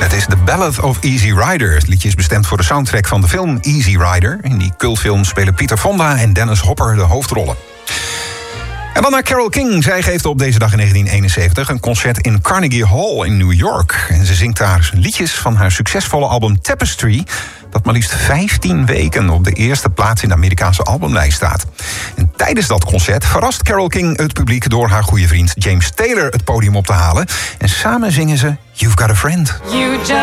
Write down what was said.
Het is The Ballad of Easy Rider. Het liedje is bestemd voor de soundtrack van de film Easy Rider. In die cultfilm spelen Peter Fonda en Dennis Hopper de hoofdrollen. En dan naar Carole King. Zij geeft op deze dag in 1971 een concert in Carnegie Hall in New York. En ze zingt daar liedjes van haar succesvolle album Tapestry, dat maar liefst 15 weken op de eerste plaats in de Amerikaanse albumlijst staat. En tijdens dat concert verrast Carole King het publiek door haar goede vriend James Taylor het podium op te halen. En samen zingen ze You've Got a Friend. You just